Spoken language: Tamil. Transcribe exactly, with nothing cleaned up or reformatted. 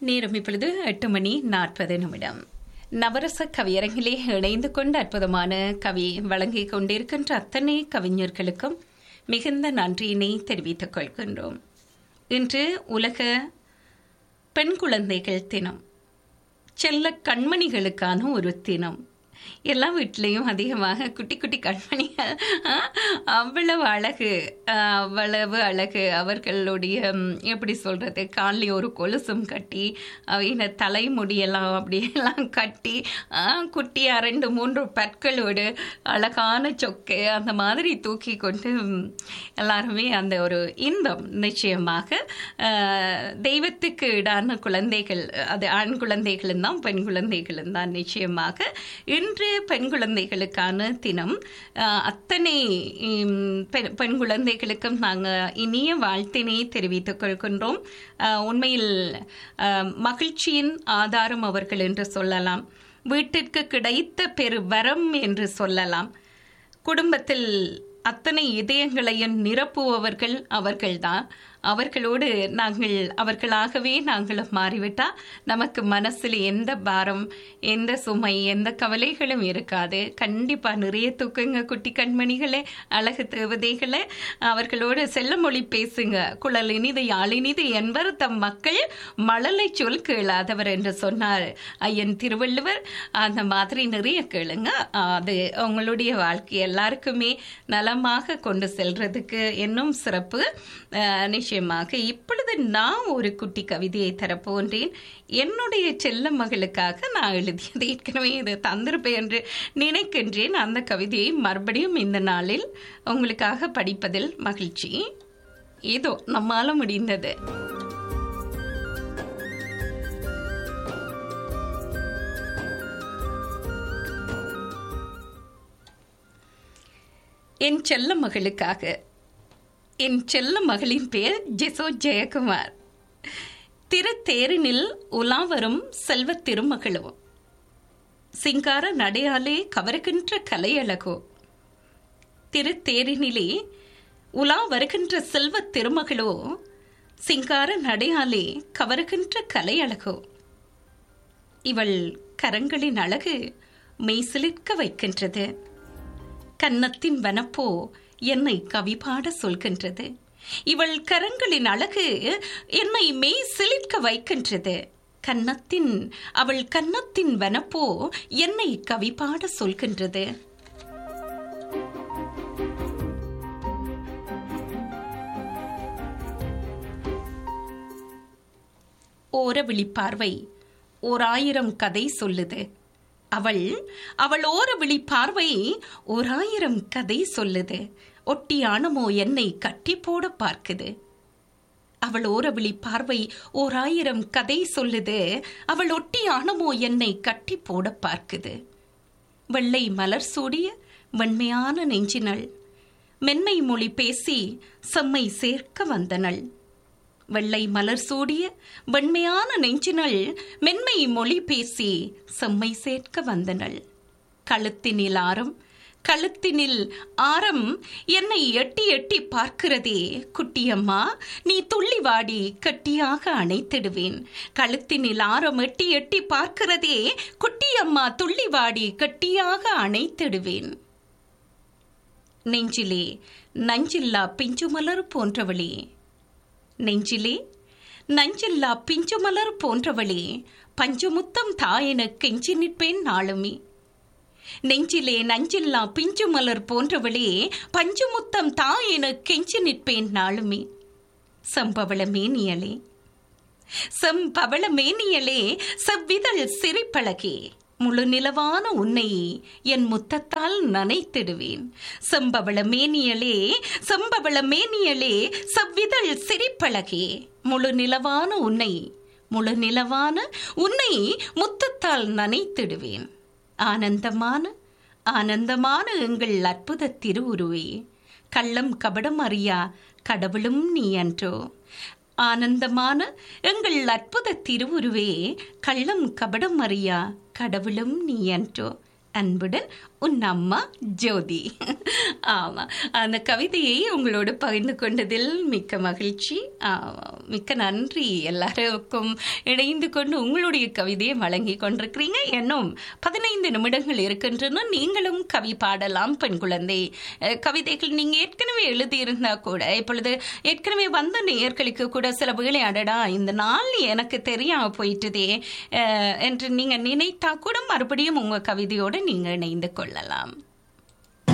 நேரம் இப்பொழுது எட்டு மணி நாற்பது நிமிடம். நவரச கவியரங்கிலே இணைந்து கொண்டு அற்புதமான கவி வழங்கிக் கொண்டிருக்கின்ற அத்தனை கவிஞர்களுக்கும் மிகுந்த நன்றியினை தெரிவித்துக் கொள்கின்றோம். இன்று உலக பெண் குழந்தைகள் தினம், செல்ல கண்மணிகளுக்கான ஒரு தினம். எல்லா வீட்லேயும் அதிகமாக குட்டி குட்டி கண்மணிகள், அவ்வளவு அழகு, அவ்வளவு அழகு. அவர்களுடைய எப்படி சொல்கிறது, காலில் ஒரு கொலுசும் கட்டி, அவையின தலைமுடியெல்லாம் அப்படியெல்லாம் கட்டி, குட்டியாக ரெண்டு மூன்று பற்களோடு அழகான சொக்கு அந்த மாதிரி தூக்கி கொண்டு எல்லாருமே அந்த ஒரு இன்பம். நிச்சயமாக தெய்வத்துக்கு ஈடான குழந்தைகள், அது ஆண் குழந்தைகளும் தான் பெண் குழந்தைகளும் தான். நிச்சயமாக இன்று பெண் குழந்தைகளுக்கான தினம். அத்தனை பெண் குழந்தைகளுக்கும் நாங்கள் இனிய வாழ்த்தினை தெரிவித்துக் கொள்கின்றோம். உண்மையில் மகிழ்ச்சியின் ஆதாரம் அவர்கள் என்று சொல்லலாம். வீட்டிற்கு கிடைத்த பெரு வரம் என்று சொல்லலாம். குடும்பத்தில் அத்தனை இதயங்களையும் நிரப்புபவர்கள் அவர்கள்தான். அவர்களோடு நாங்கள் அவர்களாகவே நாங்களும் மாறிவிட்டால் நமக்கு மனசில் எந்த பாரம், எந்த சுமை, எந்த கவலைகளும் இருக்காது. கண்டிப்பாக நிறைய தூக்குங்க குட்டி கண்மணிகளே, அழகு தேவதைகளே. அவர்களோடு செல்ல மொழி பேசுங்க. குழல் இனிது யாழினிது என்பர் தம் மக்கள் மழலை சொல் கேளாதவர் என்று சொன்னார் ஐயன் திருவள்ளுவர். அந்த மாதிரி நிறைய கேளுங்க. அது உங்களுடைய வாழ்க்கை எல்லாருக்குமே நலமாக கொண்டு செல்றதுக்கு இன்னும் சிறப்பு. நிச்சயமாக இப்பொழுது நான் ஒரு குட்டி கவிதையை தரப்போன்றேன். என்னுடைய செல்ல மகளுக்காக நான் எழுதியது, ஏற்கனவே இதை தந்திருப்பேன் என்று நினைக்கின்றேன். அந்த கவிதையை மறுபடியும் இந்த நாளில் உங்களுக்காக படிப்பதில் மகிழ்ச்சி. ஏதோ நம்மால முடிந்தது. என் செல்ல மகளுக்காக. என் செல்ல மகளின் பெயர் ஜெசோ ஜெயக்குமார். திருத்தேரினில் உலாவரும் செல்வ திருமகளோ, சிங்கார நடையாலே கவருகின்ற கலையழகோ. திருத்தேரினிலே உலா வருகின்ற செல்வ திருமகளோ, சிங்கார நடையாலே கவருகின்ற கலையழகோ. இவள் கரங்களின் அழகு மெய்சிலிர்க்க வைக்கின்றது. கன்னத்தின் வனப்போ என்னை கவிபாட சொல்கின்றது. இவள் கரங்களின் அழகு என்னை மெய் சிலிர்க்க வைக்கின்றது. கன்னத்தின் அவள் கன்னத்தின் வனப்போ என்னை கவிபாட சொல்கின்றது. ஓரவிழி பார்வை ஓர் ஆயிரம் கதை சொல்லுது. அவள் அவள் ஓரவிழி பார்வை ஓர் ஆயிரம் கதை சொல்லுது. ஒட்டி ஆணமோ என்னை கட்டி போட பார்க்குது. அவள் ஓரவிழி பார்வை ஓர் ஆயிரம் கதை சொல்லுது. அவள் ஒட்டி ஆணமோ என்னை கட்டி போட பார்க்குது. வெள்ளை மலர் சூடிய வெண்மையான நெஞ்சினள், மென்மை மொழி பேசி செம்மை சேர்க்க வந்தனள். வெள்ளை மலர் சூடிய வெண்மையான நெஞ்சினள், மென்மை மொழி பேசி செம்மை சேர்க்க வந்தனள். கழுத்தினில் ஆரம் கழுத்தினில் ஆரம் என்னை எட்டி எட்டி பார்க்கிறதே. குட்டியம்மா நீ துள்ளி வாடி கட்டியாக அணைத்திடுவேன். கழுத்தினில் ஆரம் எட்டி எட்டி பார்க்கிறதே. குட்டியம்மா துள்ளி வாடி கட்டியாக அணைத்திடுவேன். நெஞ்சிலே நஞ்சில்லா பிஞ்சுமலர் போன்றவளே, நெஞ்சிலே நஞ்சில்லா பிஞ்சுமலர் போன்றவளே, பஞ்சுமுத்தம் தாயென கெஞ்சி நிற்பேன் நாளுமே. நெஞ்சிலே நஞ்சில்லா பிஞ்சுமலர் போன்றவளே, பஞ்சுமுத்தம் தாயென கெஞ்சி நிற்பேன் நாளுமே. செம்பவள மேனியலே செம்பவள மேனியலே செவ்விதழ் சிரிப்பழகே, முழு நிலவான உன்னை என் முத்தத்தால் நனைத்திடுவேன். செம்பவள மேனியலே செம்பவள மேனியலே செவ்விதழ் சிரிப்பழகே, முழு நிலவான உன்னை முழு நிலவான உன்னை முத்தத்தால் நனைத்திடுவேன். ஆனந்தமான ஆனந்தமான எங்கள் அற்புத திருவுருவே, கள்ளம் கபடம் அறியா கடவுளும் நீ அன்றோ. ஆனந்தமான எங்கள் அற்புத திருவுருவே, கள்ளம் கபடம் அறியா கடவுளும் நீ அன்றோ. அன்புடன் உன் அம்மா ஜோதி. ஆமா, அந்த கவிதையை உங்களோடு பகிர்ந்து கொண்டதில் மிக்க மகிழ்ச்சி. மிக்க நன்றி. எல்லாருக்கும் இணைந்து கொண்டு உங்களுடைய கவிதையை வழங்கி கொண்டிருக்கிறீங்க. இன்னும் பதினைந்து நிமிடங்கள் இருக்கின்றன. நீங்களும் கவி பாடலாம். பெண் குழந்தை கவிதைகள் நீங்க ஏற்கனவே எழுதியிருந்தா கூட, இப்பொழுது ஏற்கனவே வந்த நேயர்களுக்கு கூட சில வேளை அடடா இந்த நாள் எனக்கு தெரியாம போயிட்டுதே என்று நீங்க நினைத்தா கூட மறுபடியும் உங்க கவிதையோடு நீங்க இணைந்து கொள்ளலாம்.